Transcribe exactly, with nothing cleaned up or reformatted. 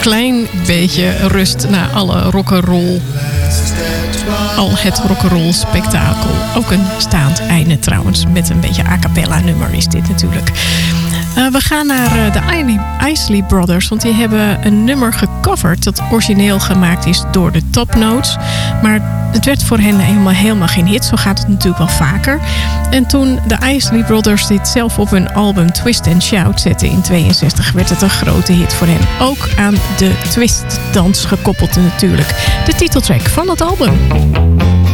klein beetje rust na alle rock'n'roll. Al het rock'n'roll spektakel. Ook een staand einde trouwens. Met een beetje a cappella nummer is dit natuurlijk. Uh, we gaan naar uh, de Isley Brothers. Want die hebben een nummer gecoverd dat origineel gemaakt is door de Top Notes. Maar het werd voor hen helemaal, helemaal geen hit. Zo gaat het natuurlijk wel vaker. En toen de Isley Brothers dit zelf op hun album Twist and Shout zetten in tweeënzestig... werd het een grote hit voor hen. Ook aan de twistdans gekoppeld natuurlijk. De titeltrack van het album.